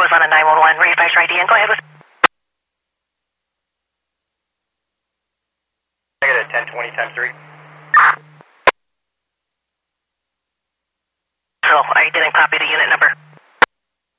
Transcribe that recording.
was on a 911. Refresh your ID and go ahead with... I got a 1020 times 3. So, are you getting copy of the unit number?